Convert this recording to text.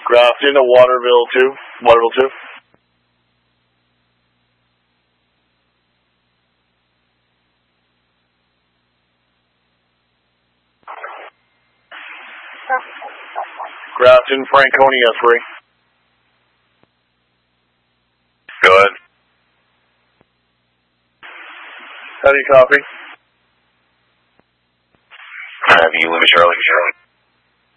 Grafton to Waterville 2. Waterville 2. Grafton, Franconia 3. Go ahead. How do you copy?